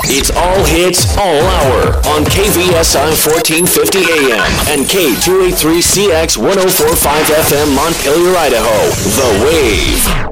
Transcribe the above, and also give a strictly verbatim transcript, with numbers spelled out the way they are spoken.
It's all hits, all hour on K V S I fourteen fifty A M and K two eighty-three C X one oh four point five F M Montpelier, Idaho. The Wave.